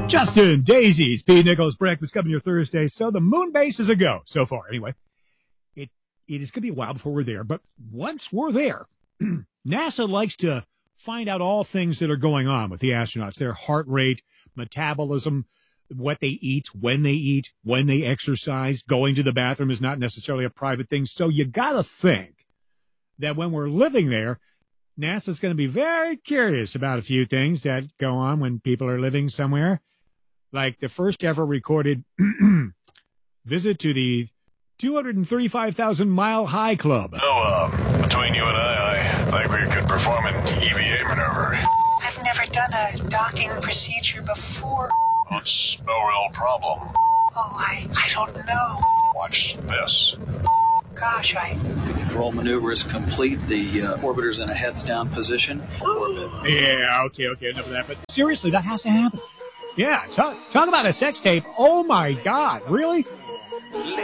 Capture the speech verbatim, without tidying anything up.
Justin, Daisy, Speed, Nicholas, Breakfast coming your Thursday. So the moon base is a go so far. Anyway, it it is going to be a while before we're there. But once we're there, NASA likes to find out all things that are going on with the astronauts, their heart rate, metabolism, what they eat, when they eat, when they exercise. Going to the bathroom is not necessarily a private thing. So you got to think that when we're living there, NASA's going to be very curious about a few things that go on when people are living somewhere. Like the first ever recorded visit to the two hundred thirty-five thousand mile high club. So, uh, between you and I, I think we could perform an E V A maneuver. I've never done a docking procedure before. It's no real problem. Oh, I, I don't know. Watch this. Gosh, I... Roll maneuver is complete. The uh, orbiter's in a heads-down position. Orbit. Yeah, okay, okay, enough of that. But seriously, that has to happen. Yeah, talk, talk about a sex tape. Oh, my God, really?